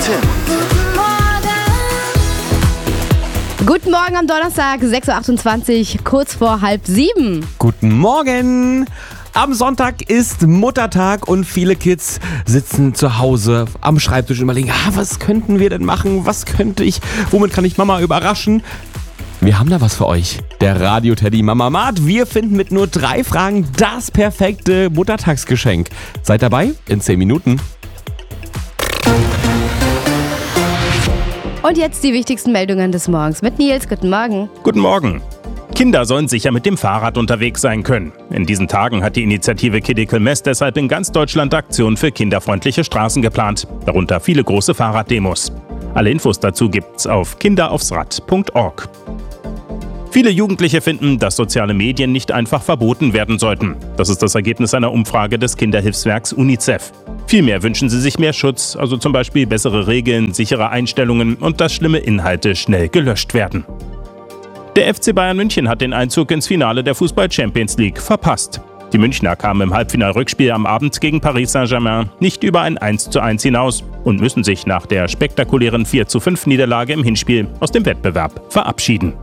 Tim. Guten Morgen am Donnerstag, 6.28 Uhr, kurz vor 6:30. Guten Morgen! Am Sonntag ist Muttertag und viele Kids sitzen zu Hause am Schreibtisch und überlegen, was könnten wir denn machen? Womit kann ich Mama überraschen? Wir haben da was für euch. Der Radio-Teddy Mama-Mat. Wir finden mit nur 3 Fragen das perfekte Muttertagsgeschenk. Seid dabei in 10 Minuten. Und jetzt die wichtigsten Meldungen des Morgens mit Nils. Guten Morgen. Guten Morgen. Kinder sollen sicher mit dem Fahrrad unterwegs sein können. In diesen Tagen hat die Initiative Kidical Mess deshalb in ganz Deutschland Aktionen für kinderfreundliche Straßen geplant. Darunter viele große Fahrraddemos. Alle Infos dazu gibt's auf kinderaufsrad.org. Viele Jugendliche finden, dass soziale Medien nicht einfach verboten werden sollten. Das ist das Ergebnis einer Umfrage des Kinderhilfswerks UNICEF. Vielmehr wünschen sie sich mehr Schutz, also zum Beispiel bessere Regeln, sichere Einstellungen und dass schlimme Inhalte schnell gelöscht werden. Der FC Bayern München hat den Einzug ins Finale der Fußball-Champions League verpasst. Die Münchner kamen im Halbfinalrückspiel am Abend gegen Paris Saint-Germain nicht über ein 1:1 hinaus und müssen sich nach der spektakulären 4:5-Niederlage im Hinspiel aus dem Wettbewerb verabschieden.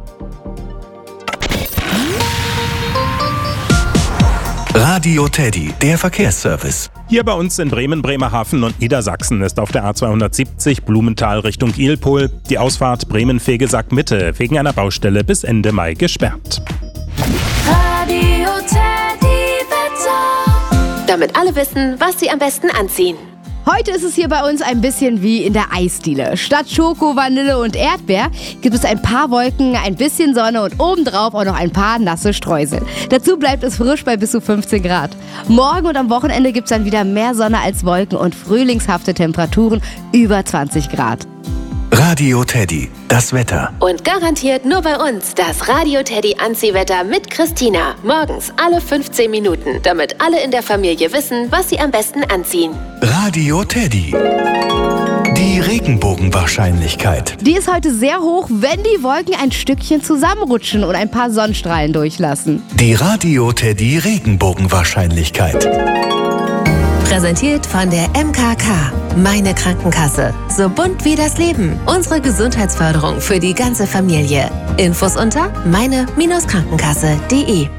Radio Teddy, der Verkehrsservice. Hier bei uns in Bremen, Bremerhaven und Niedersachsen ist auf der A270 Blumenthal Richtung Ilpol die Ausfahrt Bremen-Vegesack-Mitte wegen einer Baustelle bis Ende Mai gesperrt. Radio Teddy Wetter. Damit alle wissen, was sie am besten anziehen. Heute ist es hier bei uns ein bisschen wie in der Eisdiele. Statt Schoko, Vanille und Erdbeer gibt es ein paar Wolken, ein bisschen Sonne und obendrauf auch noch ein paar nasse Streusel. Dazu bleibt es frisch bei bis zu 15 Grad. Morgen und am Wochenende gibt es dann wieder mehr Sonne als Wolken und frühlingshafte Temperaturen über 20 Grad. Radio Teddy, das Wetter. Und garantiert nur bei uns das Radio Teddy Anziehwetter mit Christina. Morgens alle 15 Minuten, damit alle in der Familie wissen, was sie am besten anziehen. Radio Teddy. Die Regenbogenwahrscheinlichkeit. Die ist heute sehr hoch, wenn die Wolken ein Stückchen zusammenrutschen und ein paar Sonnenstrahlen durchlassen. Die Radio Teddy Regenbogenwahrscheinlichkeit. Präsentiert von der MKK. Meine Krankenkasse. So bunt wie das Leben. Unsere Gesundheitsförderung für die ganze Familie. Infos unter meine-krankenkasse.de.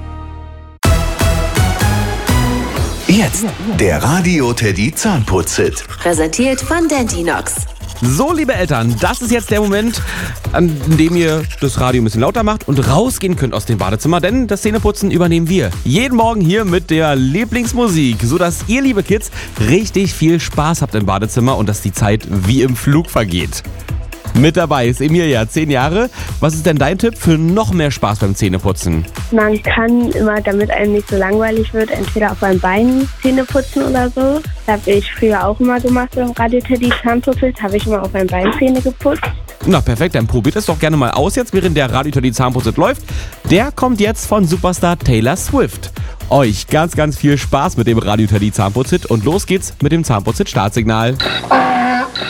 Jetzt der Radio Teddy Zahnputz-Hit. Präsentiert von Dentinox. So, liebe Eltern, das ist jetzt der Moment, an dem ihr das Radio ein bisschen lauter macht und rausgehen könnt aus dem Badezimmer, denn das Zähneputzen übernehmen wir. Jeden Morgen hier mit der Lieblingsmusik, sodass ihr, liebe Kids, richtig viel Spaß habt im Badezimmer und dass die Zeit wie im Flug vergeht. Mit dabei ist Emilia, 10 Jahre. Was ist denn dein Tipp für noch mehr Spaß beim Zähneputzen? Man kann immer, damit einem nicht so langweilig wird, entweder auf einem Bein Zähne putzen oder so. Das habe ich früher auch immer gemacht beim Radio Teddy Zahnputz-Hit. Habe ich immer auf einem Bein Zähne geputzt. Na perfekt, dann probiert es doch gerne mal aus jetzt, während der Radio Teddy Zahnputz-Hit läuft. Der kommt jetzt von Superstar Taylor Swift. Euch ganz, ganz viel Spaß mit dem Radio Teddy Zahnputz-Hit und los geht's mit dem Zahnputz-Hit Startsignal.